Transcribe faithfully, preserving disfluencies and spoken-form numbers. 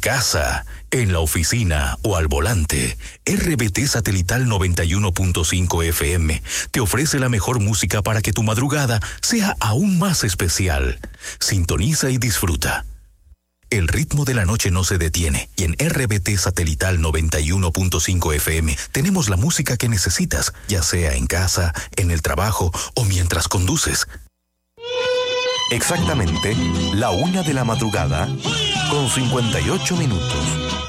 casa, en la oficina o al volante, R B T Satelital noventa y uno punto cinco F M te ofrece la mejor música para que tu madrugada sea aún más especial. Sintoniza y disfruta. El ritmo de la noche no se detiene y en R B T Satelital noventa y uno punto cinco F M tenemos la música que necesitas, ya sea en casa, en el trabajo o mientras conduces. Exactamente la una de la madrugada con cincuenta y ocho minutos.